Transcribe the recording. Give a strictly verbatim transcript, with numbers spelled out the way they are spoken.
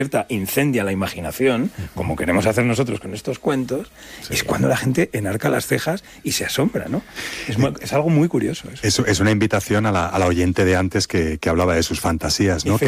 incendia la imaginación, como queremos hacer nosotros con estos cuentos, sí. es cuando la gente enarca las cejas y se asombra, ¿no? Es, muy, es algo muy curioso. Eso. Es, es una invitación a la, a la oyente de antes que, que hablaba de sus fantasías, ¿no? Que